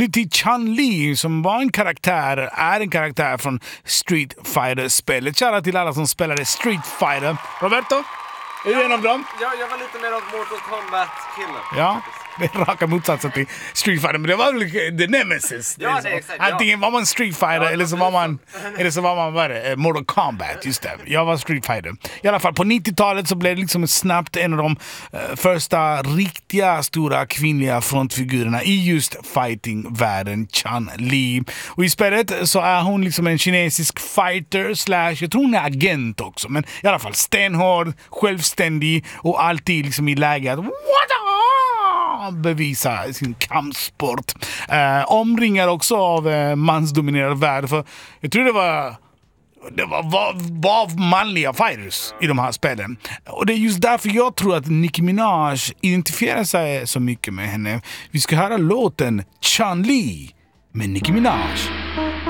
Nu till Chun-Li som är en karaktär från Street Fighter-spelet. Kära till alla som spelade Street Fighter. Roberto? Är du en av dem? Ja, jag var lite mer av Mortal Kombat-killen. Ja, det är raka motsatsen till Street Fighter. Men det var väl The Nemesis. Ja, det är exakt. Antingen var man Street Fighter eller så var man Mortal Kombat. Just det, jag var Street Fighter. I alla fall på 90-talet så blev det liksom snabbt en av de första riktiga stora kvinnliga frontfigurerna i just fighting-världen, Chun-Li. Och i spelet så är hon liksom en kinesisk fighter / jag tror hon är agent också. Men i alla fall stenhård, självständig och alltid liksom i läge att bevisa sin kampsport. Omringar också av mansdominerad värld. För jag tror det var manliga fighters i de här spelen. Och det är just därför jag tror att Nicki Minaj identifierar sig så mycket med henne. Vi ska höra låten Chun-Li med Nicki Minaj.